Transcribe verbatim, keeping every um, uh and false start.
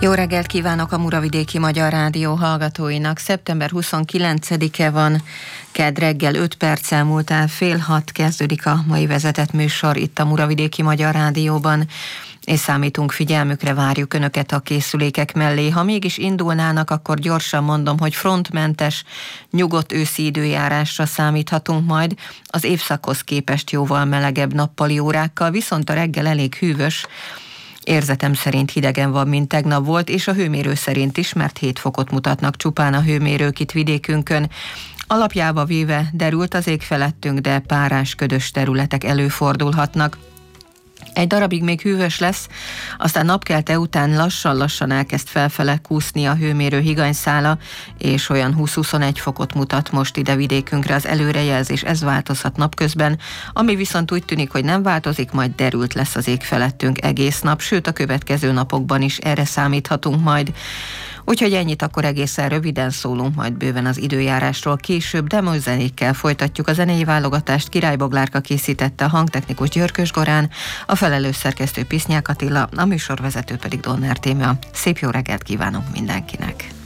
Jó reggelt kívánok a Muravidéki Magyar Rádió hallgatóinak. szeptember huszonkilencedike van, kedd reggel öt perccel múltán fél hat kezdődik a mai vezetett műsor itt a Muravidéki Magyar Rádióban, és számítunk figyelmükre, várjuk Önöket a készülékek mellé. Ha mégis indulnának, akkor gyorsan mondom, hogy frontmentes, nyugodt őszi időjárásra számíthatunk majd, az évszakhoz képest jóval melegebb nappali órákkal, viszont a reggel elég hűvös, érzetem szerint hidegen van, mint tegnap volt, és a hőmérő szerint is, mert hét fokot mutatnak csupán a hőmérők itt vidékünkön. Alapjába véve derült az ég felettünk, de párás, ködös területek előfordulhatnak. Egy darabig még hűvös lesz, aztán napkelte után lassan-lassan elkezd felfele kúszni a hőmérő higanyszála, és olyan húsz-huszonegy fokot mutat most ide vidékünkre az előrejelzés, ez változhat napközben, ami viszont úgy tűnik, hogy nem változik, majd derült lesz az ég felettünk egész nap, sőt a következő napokban is erre számíthatunk majd. Úgyhogy ennyit, akkor egészen röviden szólunk majd bőven az időjárásról később, de most zenékkel folytatjuk a zenei válogatást. Király Boglárka készítette, a hangtechnikus Györkös Gorán, a felelős szerkesztő Pisznyák Attila, a műsorvezető pedig Donner Téma. Szép jó reggelt kívánunk mindenkinek!